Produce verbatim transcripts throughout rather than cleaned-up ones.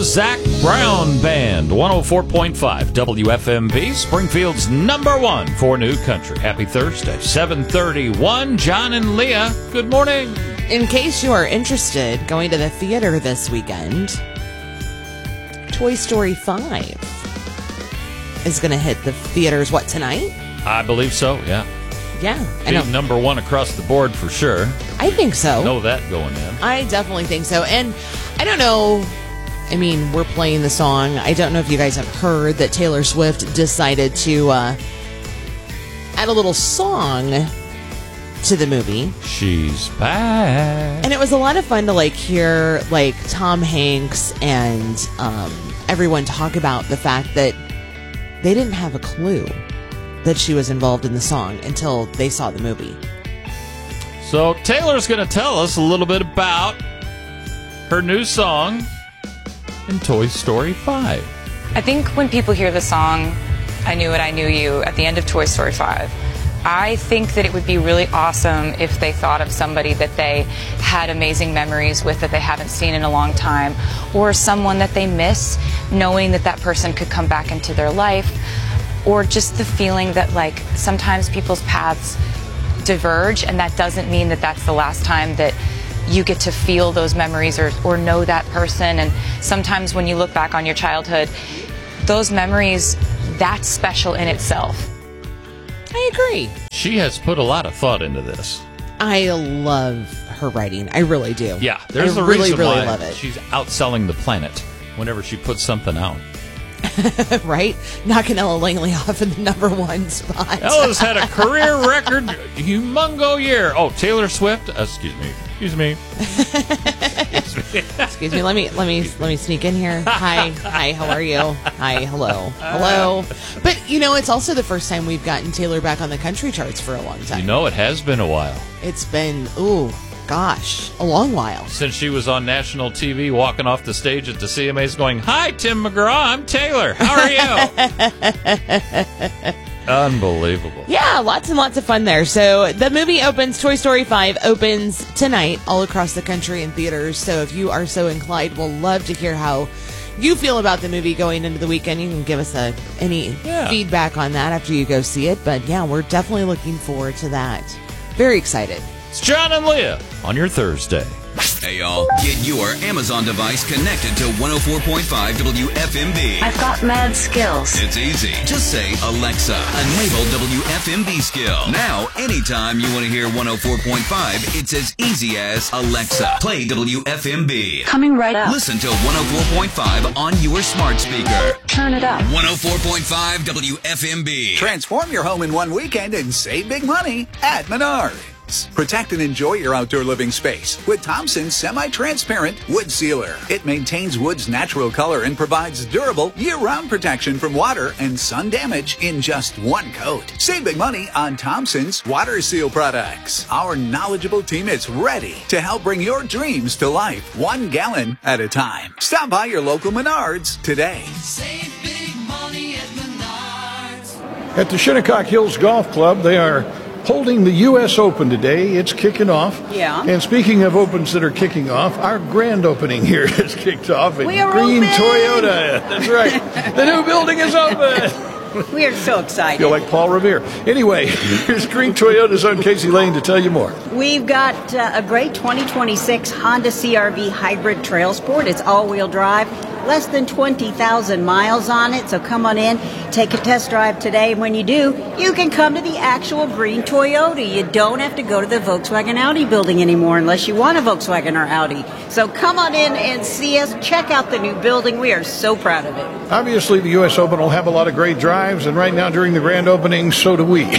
Zac Brown Band, one oh four point five W F M B, Springfield's number one for new country. Happy Thursday, seven thirty-one. John and Leah, good morning. In case you are interested, going to the theater this weekend, Toy Story five is going to hit the theaters, what, tonight? I believe so, yeah. Yeah. I Be know. number one across the board for sure. I think so. Know that going in. I definitely think so. And I don't know, I mean, we're playing the song. I don't know if you guys have heard that Taylor Swift decided to uh, add a little song to the movie. She's back. And it was a lot of fun to like hear like Tom Hanks and um, everyone talk about the fact that they didn't have a clue that she was involved in the song until they saw the movie. So Taylor's going to tell us a little bit about her new song in Toy Story five. I think when people hear the song, I Knew It, I Knew You, at the end of Toy Story five, I think that it would be really awesome if they thought of somebody that they had amazing memories with that they haven't seen in a long time, or someone that they miss, knowing that that person could come back into their life, or just the feeling that like sometimes people's paths diverge, and that doesn't mean that that's the last time that you get to feel those memories or, or know that person. And sometimes when you look back on your childhood, those memories, that's special in itself. I agree. She has put a lot of thought into this. I love her writing. I really do. Yeah, there's I a really, reason really why love it. she's outselling the planet whenever she puts something out. Right? Knocking Ella Langley off in the number one spot. Ella's had a career record, humongo year. Oh, Taylor Swift. Uh, excuse me. Excuse me. Excuse me. Excuse me. Let me let me let me sneak in here. Hi, hi. How are you? Hi, hello, hello. But you know, it's also the first time we've gotten Taylor back on the country charts for a long time. You know, it has been a while. It's been ooh, gosh, a long while since she was on national T V, walking off the stage at the C M As, going, "Hi, Tim McGraw. I'm Taylor. How are you?" Unbelievable. Yeah, lots and lots of fun there. So the movie opens, Toy Story five opens tonight all across the country in theaters. So if you are so inclined, we'll love to hear how you feel about the movie going into the weekend. You can give us a, any yeah. feedback on that after you go see it. But yeah, we're definitely looking forward to that. Very excited. It's John and Leah on your Thursday. Hey, y'all. Get your Amazon device connected to one oh four point five W F M B. I've got mad skills. It's easy. Just say, Alexa, enable W F M B skill. Now, anytime you want to hear one oh four point five, it's as easy as, Alexa, play W F M B. Coming right up. Listen to one oh four point five on your smart speaker. Turn it up. one oh four point five W F M B. Transform your home in one weekend and save big money at Menards. Protect and enjoy your outdoor living space with Thompson's semi-transparent wood sealer. It maintains wood's natural color and provides durable year-round protection from water and sun damage in just one coat. Save big money on Thompson's water seal products. Our knowledgeable team is ready to help bring your dreams to life, one gallon at a time. Stop by your local Menards today. Save big money at Menards. At the Shinnecock Hills Golf Club, they are holding the U S Open today. It's kicking off. Yeah. And speaking of opens that are kicking off, our grand opening here has kicked off at We are Green open! Toyota. That's right. The new building is open. We are so excited. Feel like Paul Revere. Anyway, here's Green Toyota's own Casey Lane to tell you more. We've got uh, a great twenty twenty-six Honda C R V Hybrid Trail Sport. It's all-wheel drive. Less than twenty thousand miles on it, so come on in, take a test drive today. And when you do, you can come to the actual Green Toyota. You don't have to go to the Volkswagen Audi building anymore unless you want a Volkswagen or Audi. So come on in and see us. Check out the new building. We are so proud of it. Obviously, the U S Open will have a lot of great drives, and right now during the grand opening, so do we.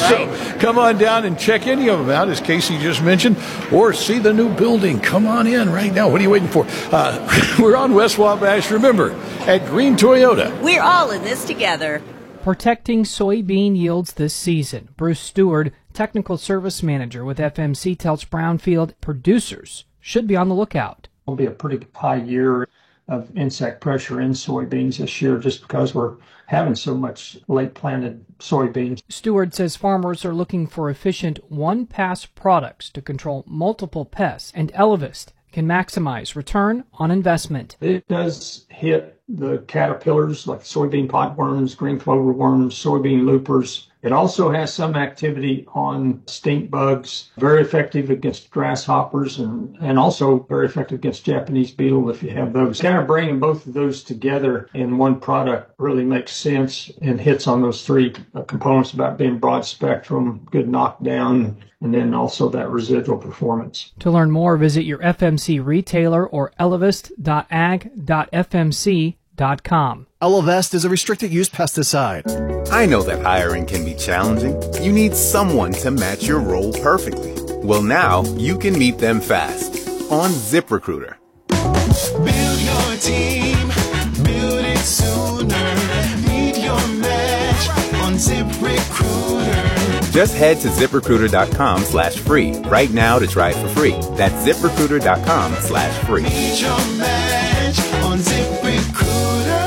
So come on down and check any of them out, as Casey just mentioned, or see the new building. Come on in right now. What are you waiting for? Uh, we're on West Wabash. Remember, at Green Toyota. We're all in this together. Protecting soybean yields this season. Bruce Stewart, Technical Service Manager with F M C, tells Brownfield producers should be on the lookout. It'll be a pretty high year of insect pressure in soybeans this year just because we're having so much late planted soybeans. Stewart says farmers are looking for efficient one-pass products to control multiple pests, and Elevist can maximize return on investment. It does hit the caterpillars like soybean potworms, green clover worms, soybean loopers. It also has some activity on stink bugs, very effective against grasshoppers, and, and also very effective against Japanese beetle if you have those. Kind of bringing both of those together in one product really makes sense and hits on those three components about being broad spectrum, good knockdown, and then also that residual performance. To learn more, visit your F M C retailer or elevest dot ag dot f m c dot com. Elevest is a restricted use pesticide. I know that hiring can be challenging. You need someone to match your role perfectly. Well, now you can meet them fast on ZipRecruiter. Build your team, build it sooner. Meet your match on ZipRecruiter. Just head to ZipRecruiter.com slash free right now to try it for free. That's ZipRecruiter.com slash free. Meet your match on ZipRecruiter.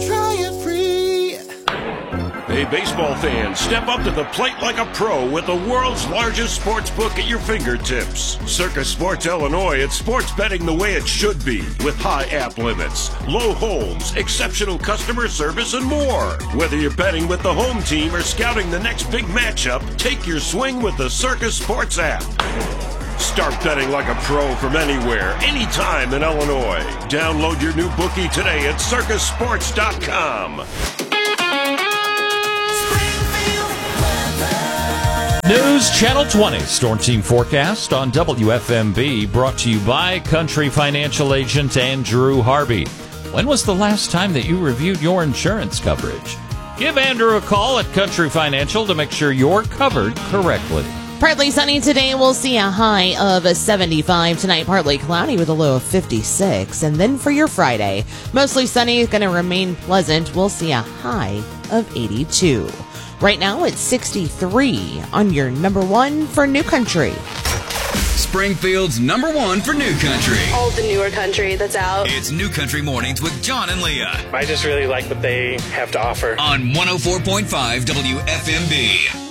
Hey, baseball fans, step up to the plate like a pro with the world's largest sports book at your fingertips. Circus Sports Illinois, it's sports betting the way it should be, with high app limits, low holds, exceptional customer service, and more. Whether you're betting with the home team or scouting the next big matchup, take your swing with the Circus Sports app. Start betting like a pro from anywhere, anytime in Illinois. Download your new bookie today at circus sports dot com. News Channel twenty Storm Team Forecast on W F M B, brought to you by Country Financial Agent Andrew Harvey. When was the last time that you reviewed your insurance coverage? Give Andrew a call at Country Financial to make sure you're covered correctly. Partly sunny today. We'll see a high of a seventy-five. Tonight, partly cloudy with a low of fifty-six. And then for your Friday, mostly sunny, going to remain pleasant. We'll see a high of eighty-two. Right now, it's sixty-three on your number one for New Country. Springfield's number one for New Country. All the newer country that's out. It's New Country Mornings with John and Leah. I just really like what they have to offer. On one oh four point five W F M B.